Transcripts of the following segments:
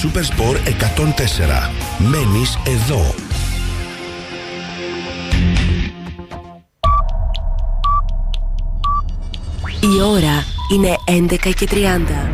Supersport 104. Μένεις εδώ. Η ώρα είναι 11:30.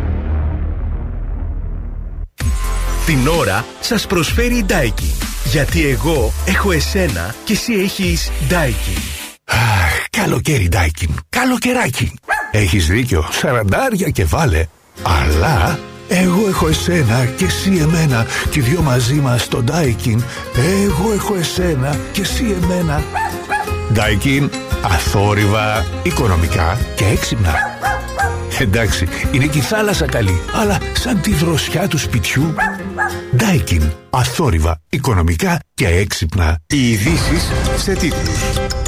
Την ώρα σας προσφέρει η Daikin. Γιατί εγώ έχω εσένα και εσύ έχεις Daikin. Καλοκαίρι Daikin, καλοκαιράκι. Έχεις δίκιο, σαραντάρια και βάλε. Αλλά εγώ έχω εσένα και εσύ εμένα. Και οι δυο μαζί μας στο Daikin. Εγώ έχω εσένα και εσύ εμένα. Daikin, αθόρυβα, οικονομικά και έξυπνα. Εντάξει, είναι και η θάλασσα καλή, αλλά σαν τη δροσιά του σπιτιού. Daikin, αθόρυβα, οικονομικά και έξυπνα. Οι ειδήσεις σε τίτλους.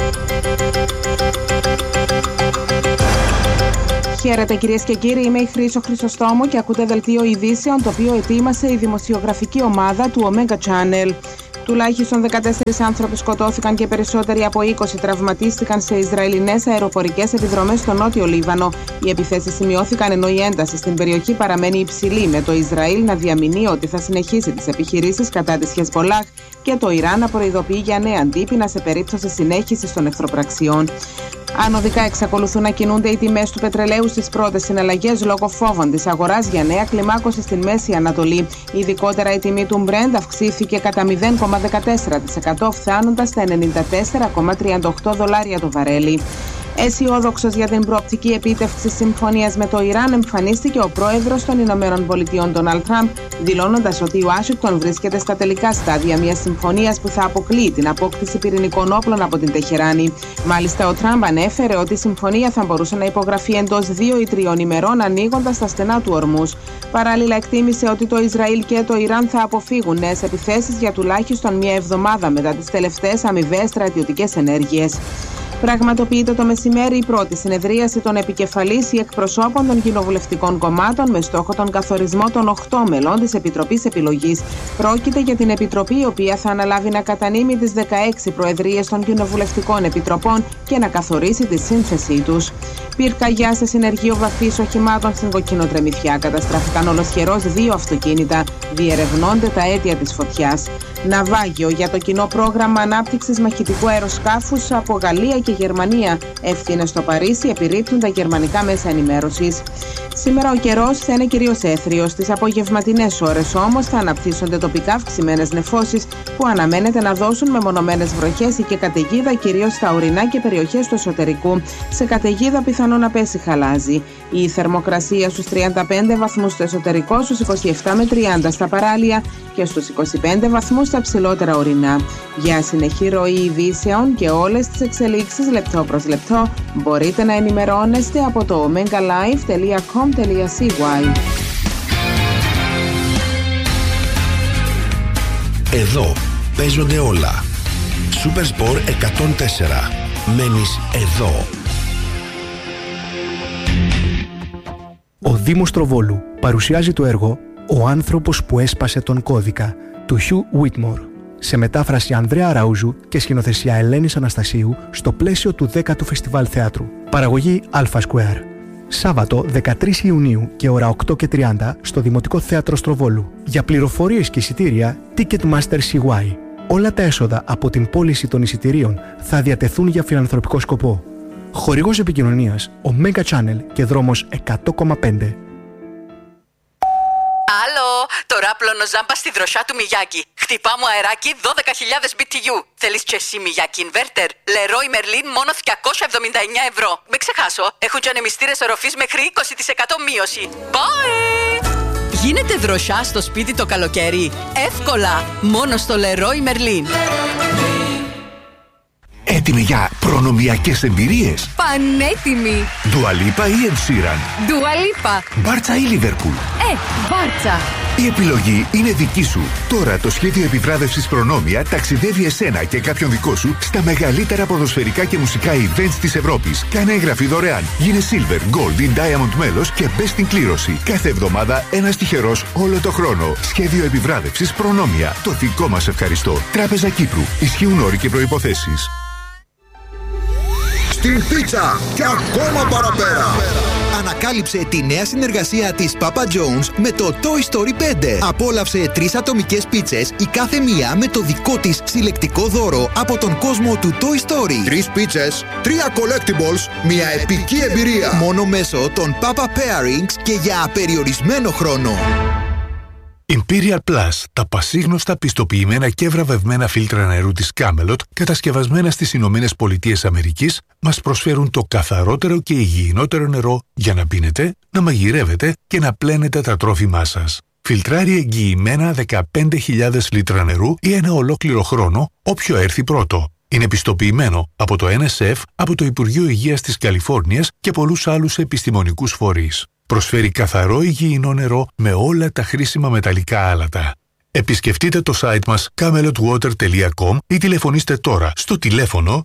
Χαίρετε κυρίες και κύριοι, είμαι η Χρύσο Χρυσοστόμου και ακούτε δελτίο ειδήσεων το οποίο ετοίμασε η δημοσιογραφική ομάδα του Omega Channel. Τουλάχιστον 14 άνθρωποι σκοτώθηκαν και περισσότεροι από 20 τραυματίστηκαν σε Ισραηλινές αεροπορικές επιδρομές στο νότιο Λίβανο. Οι επιθέσεις σημειώθηκαν ενώ η ένταση στην περιοχή παραμένει υψηλή, με το Ισραήλ να διαμηνύει ότι θα συνεχίσει τις επιχειρήσεις κατά της Χεσμολάχ και το Ιράν να προειδοποιεί για νέα αντίπεινα σε περίπτωση συνέχισης των εχθροπραξιών. Ανωδικά εξακολουθούν να κινούνται οι τιμές του πετρελαίου στις πρώτες συναλλαγές λόγω φόβων της αγοράς για νέα κλιμάκωση στην Μέση Ανατολή. Ειδικότερα η τιμή του Brent αυξήθηκε κατά 0,14%, φτάνοντας στα $94,38 το βαρέλι. Αισιόδοξος για την προοπτική επίτευξη συμφωνίας με το Ιράν εμφανίστηκε ο πρόεδρος των Ηνωμένων Πολιτειών Ντόναλντ Τραμπ, δηλώνοντας ότι η Ουάσιγκτον βρίσκεται στα τελικά στάδια μιας συμφωνίας που θα αποκλείει την απόκτηση πυρηνικών όπλων από την Τεχεράνη. Μάλιστα, ο Τραμπ ανέφερε ότι η συμφωνία θα μπορούσε να υπογραφεί εντός 2 ή 3 ημερών, ανοίγοντας τα στενά του Ορμούς. Παράλληλα, εκτίμησε ότι το Ισραήλ και το Ιράν θα αποφύγουν νέες επιθέσεις για τουλάχιστον μια εβδομάδα μετά τις τελευταίες αμοιβαίες στρατιωτικές ενέργειες. Πραγματοποιείται το μεσημέρι η πρώτη συνεδρίαση των επικεφαλής ή εκπροσώπων των κοινοβουλευτικών κομμάτων με στόχο τον καθορισμό των 8 μελών της Επιτροπής Επιλογής. Πρόκειται για την Επιτροπή η οποία θα αναλάβει να κατανείμει τις 16 προεδρίες των κοινοβουλευτικών επιτροπών και να καθορίσει τη σύνθεσή τους. Πυρκαγιά σε συνεργείο βαφής οχημάτων στην Κοκκινοτρεμιθιά. Καταστράφηκαν ολοσχερώς 2 αυτοκίνητα. Διερευνώνται τα αίτια της φωτιάς. Ναυάγιο για το κοινό πρόγραμμα ανάπτυξης μαχητικού αεροσκάφους από Γαλλία και Γερμανία. Ευθύνες στο Παρίσι επιρρύπτουν τα γερμανικά μέσα ενημέρωσης. Σήμερα ο καιρός θα είναι κυρίως έθριος. Στις απογευματινές ώρες όμως θα αναπτύσσονται τοπικά αυξημένες νεφώσεις που αναμένεται να δώσουν μεμονωμένες βροχές ή και καταιγίδα κυρίως στα ορεινά και περιοχές του εσωτερικού. Σε καταιγίδα πιθανό να πέσει χαλάζι. Η θερμοκρασία στους 35 βαθμούς στο εσωτερικό, στους 27 με 30 στα παράλια και στους 25 βαθμούς στα ψηλότερα ορεινά. Για συνεχή ροή ειδήσεων και όλες τις εξελίξεις λεπτό προς λεπτό μπορείτε να ενημερώνεστε από το omegalive.com.cy. Εδώ παίζονται όλα. Supersport 104. Μένεις εδώ. Ο Δήμος Τροβόλου παρουσιάζει το έργο «Ο άνθρωπος που έσπασε τον κώδικα» του Hugh Whitmore, σε μετάφραση Ανδρέα Ραούζου και σκηνοθεσία Ελένης Αναστασίου στο πλαίσιο του 10ου Φεστιβάλ Θεάτρου. Παραγωγή Alpha Square. Σάββατο 13 Ιουνίου και ώρα 8:30 στο Δημοτικό Θέατρο Στροβόλου. Για πληροφορίες και εισιτήρια Ticketmaster CY. Όλα τα έσοδα από την πώληση των εισιτηρίων θα διατεθούν για φιλανθρωπικό σκοπό. Χορηγός επικοινωνίας Omega Channel και δρόμος 100,5. Άλλο, τώρα πλώνω ζάμπα στη δροσιά του Μιγιάκη. Χτυπά μου αεράκι 12.000 BTU. Θέλεις και εσύ Μιγιάκη Inverter? Leroy Merlin μόνο 279 ευρώ. Μην ξεχάσω, έχουν και ανεμιστήρες οροφής μέχρι 20% μείωση. Bye! Γίνεται δροσιά στο σπίτι το καλοκαίρι? Εύκολα, μόνο στο Leroy Merlin. Έτοιμοι για προνομιακές εμπειρίες? Πανέτοιμοι! Dua Lipa ή Ed Sheeran? Dua Lipa. Μπάρτσα ή Liverpool? Μπάρτσα. Η επιλογή είναι δική σου. Τώρα το σχέδιο επιβράβευσης Προνόμια ταξιδεύει εσένα και κάποιον δικό σου στα μεγαλύτερα ποδοσφαιρικά και μουσικά events της Ευρώπης. Κάνε εγγραφή δωρεάν. Γίνε Silver, Gold ή Diamond μέλος και μπες στην κλήρωση. Κάθε εβδομάδα ένας τυχερός όλο το χρόνο. Σχέδιο επιβράβευσης Προνόμια. Το δικό μας ευχαριστώ. Τράπεζα Κύπρου. Ισχύουν όροι και προϋποθέσεις. Στην πίτσα και ακόμα παραπέρα. ανακάλυψε τη νέα συνεργασία της Papa John's με το Toy Story 5. Απόλαυσε 3 ατομικές πίτσες, η κάθε μία με το δικό της συλλεκτικό δώρο από τον κόσμο του Toy Story. 3 πίτσες, 3 collectibles, μια επική εμπειρία. Μόνο μέσω των Papa Pairings και για απεριορισμένο χρόνο. Imperial Plus, τα πασίγνωστα πιστοποιημένα και βραβευμένα φίλτρα νερού της Camelot, κατασκευασμένα στις Ηνωμένες Πολιτείες Αμερικής, μας προσφέρουν το καθαρότερο και υγιεινότερο νερό για να πίνετε, να μαγειρεύετε και να πλένετε τα τρόφιμά σας. Φιλτράρει εγγυημένα 15.000 λίτρα νερού ή ένα ολόκληρο χρόνο, όποιο έρθει πρώτο. Είναι πιστοποιημένο από το NSF, από το Υπουργείο Υγείας της Καλιφόρνιας και πολλούς άλλους επιστημονικούς φορείς. Προσφέρει καθαρό υγιεινό νερό με όλα τα χρήσιμα μεταλλικά άλατα. Επισκεφτείτε το site μας camelotwater.com ή τηλεφωνήστε τώρα στο τηλέφωνο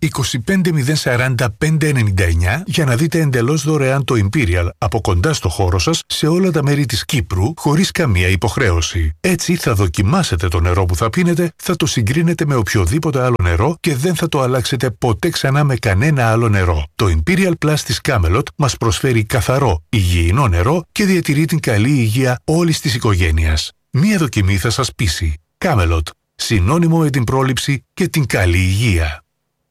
25040 για να δείτε εντελώς δωρεάν το Imperial από κοντά στο χώρο σας σε όλα τα μέρη της Κύπρου χωρίς καμία υποχρέωση. Έτσι θα δοκιμάσετε το νερό που θα πίνετε, θα το συγκρίνετε με οποιοδήποτε άλλο νερό και δεν θα το αλλάξετε ποτέ ξανά με κανένα άλλο νερό. Το Imperial Plus της Camelot μας προσφέρει καθαρό, υγιεινό νερό και διατηρεί την καλή υγεία όλης της οικογένειας. Μία δοκιμή θα σας πείσει. Camelot. Συνώνυμο με την πρόληψη και την καλή υγεία.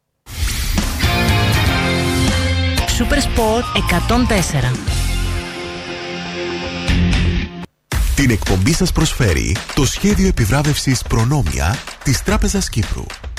Supersport 104. Την εκπομπή σας προσφέρει το σχέδιο επιβράβευσης Προνόμια της Τράπεζας Κύπρου.